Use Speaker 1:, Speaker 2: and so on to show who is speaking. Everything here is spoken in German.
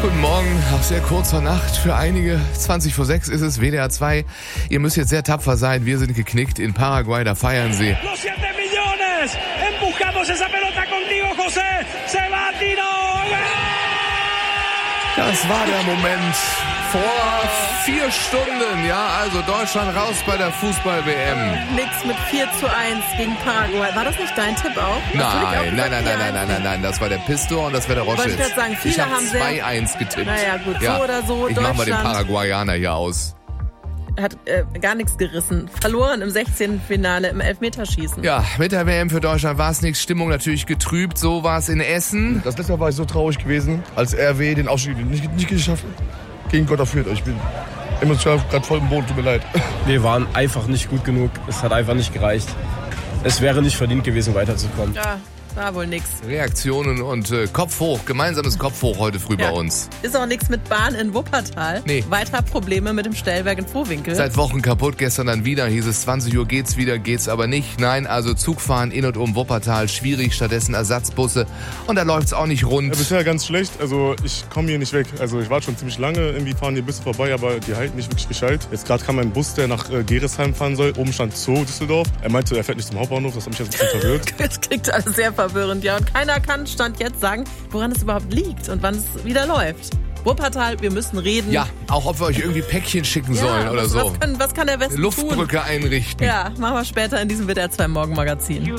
Speaker 1: Guten Morgen, auch sehr kurz vor Nacht für einige. 5:20 ist es, WDR 2. Ihr müsst jetzt sehr tapfer sein. Wir sind geknickt in Paraguay, da feiern sie.
Speaker 2: Los 7 millones, empujamos esa pelota contigo, José, se va, Tino.
Speaker 1: Das war der Moment vor 4 Stunden. Ja, also Deutschland raus bei der Fußball-WM.
Speaker 3: Nix mit 4:1 gegen Paraguay. War das nicht dein Tipp auch?
Speaker 1: Nein. Das war der Pistor und das war der Roschitz.
Speaker 3: Wollte ich gerade sagen, viele
Speaker 1: ich hab
Speaker 3: haben
Speaker 1: 2-1 getippt.
Speaker 3: Naja, gut, so oder so.
Speaker 1: Ich mach mal den
Speaker 3: Deutschland
Speaker 1: Paraguayaner hier aus.
Speaker 3: hat gar nichts gerissen. Verloren im 16. Finale im Elfmeterschießen.
Speaker 1: Ja, mit der WM für Deutschland war es nichts. Stimmung natürlich getrübt. So war es in Essen.
Speaker 4: Das letzte Mal war ich so traurig gewesen, als RW den Aufstieg nicht geschafft hat. Gegen Gott erführt. Ich bin emotional gerade voll im Boden, tut mir leid.
Speaker 5: Wir waren einfach nicht gut genug. Es hat einfach nicht gereicht. Es wäre nicht verdient gewesen, weiterzukommen.
Speaker 3: Ja, war wohl nix.
Speaker 1: Reaktionen und Kopf hoch. Gemeinsames Kopf hoch heute früh bei uns.
Speaker 3: Ist auch nichts mit Bahn in Wuppertal.
Speaker 1: Nee.
Speaker 3: Weiter Probleme mit dem Stellwerk in Vohwinkel.
Speaker 1: Seit Wochen kaputt, gestern dann wieder. Hieß es 20 Uhr geht's wieder, geht's aber nicht. Nein, also Zugfahren in und um Wuppertal schwierig, stattdessen Ersatzbusse. Und da läuft's auch nicht rund.
Speaker 4: Ja, bisher ganz schlecht, also ich komme hier nicht weg. Also ich war schon ziemlich lange, irgendwie fahren die Busse vorbei, aber die halten nicht wirklich gescheit. Jetzt gerade kam ein Bus, der nach Geresheim fahren soll. Oben stand Zoo Düsseldorf. Er meinte, er fährt nicht zum Hauptbahnhof, das hat mich jetzt ein bisschen verwirrt.
Speaker 3: Das klingt alles sehr verwirrend, ja. Und keiner kann Stand jetzt sagen, woran es überhaupt liegt und wann es wieder läuft. Wuppertal, wir müssen reden.
Speaker 1: Ja, auch ob wir euch irgendwie Päckchen schicken sollen oder so.
Speaker 3: Was kann der Westen
Speaker 1: Luftbrücke
Speaker 3: tun?
Speaker 1: einrichten.
Speaker 3: Ja, machen wir später in diesem WDR 2 Morgenmagazin.